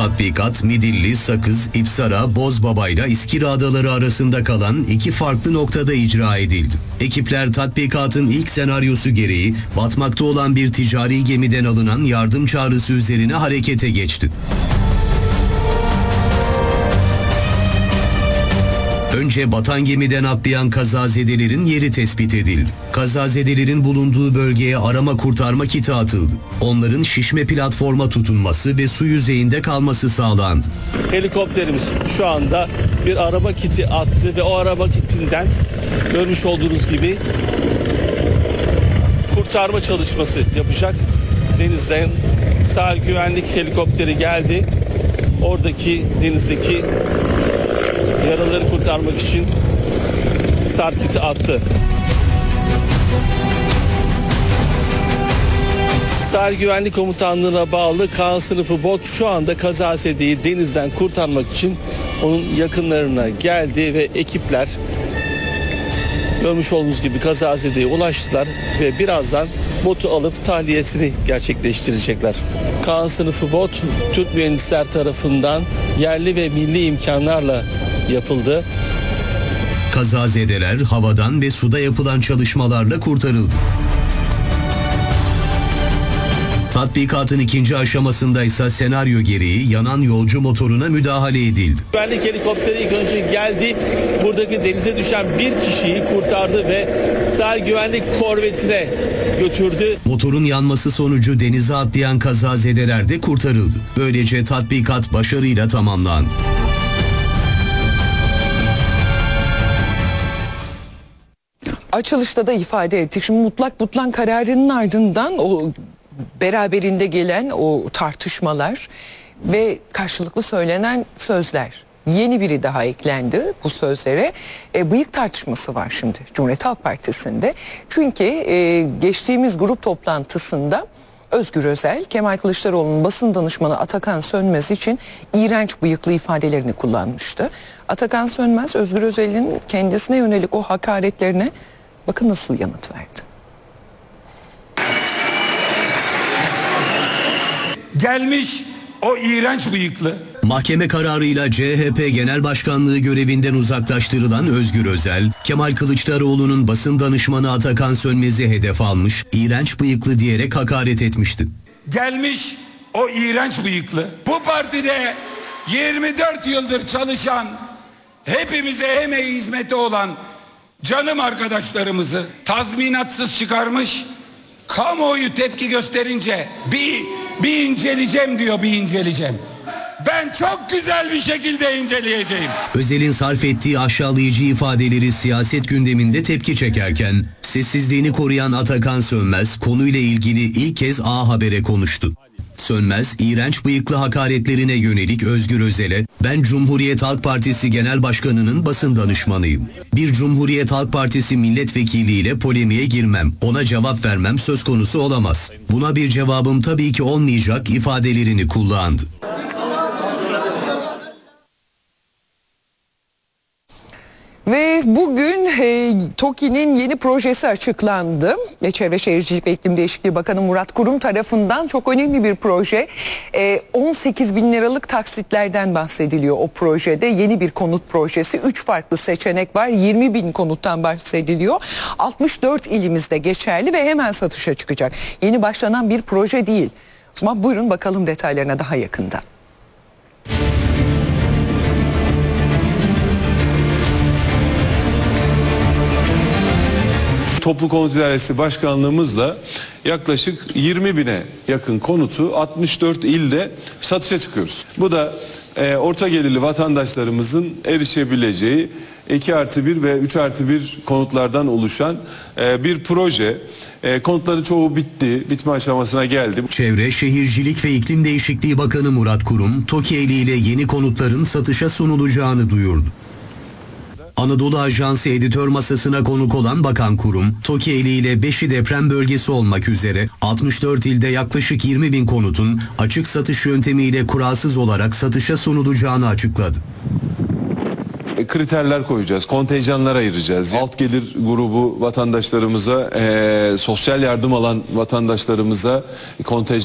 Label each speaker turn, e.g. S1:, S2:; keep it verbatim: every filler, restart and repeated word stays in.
S1: tatbikat Midilli, Sakız, İpsara, Bozbaba ile İskira Adaları arasında kalan iki farklı noktada icra edildi. Ekipler tatbikatın ilk senaryosu gereği batmakta olan bir ticari gemiden alınan yardım çağrısı üzerine harekete geçti. Önce batan gemiden atlayan kazazedelerin yeri tespit edildi. Kazazedelerin bulunduğu bölgeye arama kurtarma kiti atıldı. Onların şişme platforma tutunması ve su yüzeyinde kalması sağlandı.
S2: Helikopterimiz şu anda bir arama kiti attı ve o arama kitinden görmüş olduğunuz gibi kurtarma çalışması yapacak. Denizden sahil güvenlik helikopteri geldi. Oradaki denizdeki yaraları kurtarmak için sarkiti attı. Sahil Güvenlik Komutanlığı'na bağlı Kaan sınıfı bot şu anda kazazedeyi denizden kurtarmak için onun yakınlarına geldi ve ekipler görmüş olduğunuz gibi kazazedeye ulaştılar ve birazdan botu alıp tahliyesini gerçekleştirecekler. Kaan sınıfı bot Türk mühendisler tarafından yerli ve milli imkanlarla yapıldı.
S1: Kazazedeler havadan ve suda yapılan çalışmalarla kurtarıldı. Tatbikatın ikinci aşamasında ise senaryo gereği yanan yolcu motoruna müdahale edildi.
S2: Güvenlik helikopteri ilk önce geldi. Buradaki denize düşen bir kişiyi kurtardı ve sahil güvenlik korvetine götürdü.
S1: Motorun yanması sonucu denize atlayan kazazedeler de kurtarıldı. Böylece tatbikat başarıyla tamamlandı.
S3: Açılışta da ifade ettik. Şimdi mutlak butlan kararının ardından o beraberinde gelen o tartışmalar ve karşılıklı söylenen sözler. Yeni biri daha eklendi bu sözlere. E, bıyık tartışması var şimdi Cumhuriyet Halk Partisi'nde. Çünkü e, geçtiğimiz grup toplantısında Özgür Özel, Kemal Kılıçdaroğlu'nun basın danışmanı Atakan Sönmez için iğrenç bıyıklı ifadelerini kullanmıştı. Atakan Sönmez, Özgür Özel'in kendisine yönelik o hakaretlerine bakın nasıl yanıt verdi.
S4: Gelmiş o iğrenç bıyıklı.
S1: Mahkeme kararıyla C H P Genel Başkanlığı görevinden uzaklaştırılan Özgür Özel, Kemal Kılıçdaroğlu'nun basın danışmanı Atakan Sönmez'i hedef almış, iğrenç bıyıklı diyerek hakaret etmişti.
S4: Gelmiş o iğrenç bıyıklı. Bu partide yirmi dört yıldır çalışan, hepimize emeği hizmeti olan canım arkadaşlarımızı tazminatsız çıkarmış, kamuoyu tepki gösterince bir, bir inceleyeceğim diyor, bir inceleyeceğim. Ben çok güzel bir şekilde inceleyeceğim.
S1: Özel'in sarf ettiği aşağılayıcı ifadeleri siyaset gündeminde tepki çekerken sessizliğini koruyan Atakan Sönmez konuyla ilgili ilk kez A Haber'e konuştu. Sönmez, iğrenç bıyıklı hakaretlerine yönelik Özgür Özel'e "Ben Cumhuriyet Halk Partisi Genel Başkanı'nın basın danışmanıyım. Bir Cumhuriyet Halk Partisi milletvekiliyle polemiğe girmem, ona cevap vermem söz konusu olamaz. Buna bir cevabım tabii ki olmayacak" ifadelerini kullandı.
S3: Ve bugün e, TOKİ'nin yeni projesi açıklandı. E, Çevre Şehircilik ve İklim Değişikliği Bakanı Murat Kurum tarafından çok önemli bir proje. E, on sekiz bin liralık taksitlerden bahsediliyor o projede. Yeni bir konut projesi. üç farklı seçenek var. yirmi bin konuttan bahsediliyor. altmış dört ilimizde geçerli ve hemen satışa çıkacak. Yeni başlanan bir proje değil. O zaman buyurun bakalım detaylarına daha yakında.
S5: Toplu Konut İdaresi Başkanlığımızla yaklaşık yirmi bine yakın konutu altmış dört ilde satışa çıkıyoruz. Bu da e, orta gelirli vatandaşlarımızın erişebileceği iki artı bir ve üç artı bir konutlardan oluşan e, bir proje. E, konutların çoğu bitti, bitme aşamasına geldi.
S1: Çevre, Şehircilik ve İklim Değişikliği Bakanı Murat Kurum, TOKİ eliyle yeni konutların satışa sunulacağını duyurdu. Anadolu Ajansı editör masasına konuk olan Bakan Kurum, TOKİ eliyle beşi deprem bölgesi olmak üzere altmış dört ilde yaklaşık yirmi bin konutun açık satış yöntemiyle kuralsız olarak satışa sunulacağını açıkladı.
S5: Kriterler koyacağız, kontenjanlar ayıracağız. Alt gelir grubu vatandaşlarımıza, e, sosyal yardım alan vatandaşlarımıza kontenjan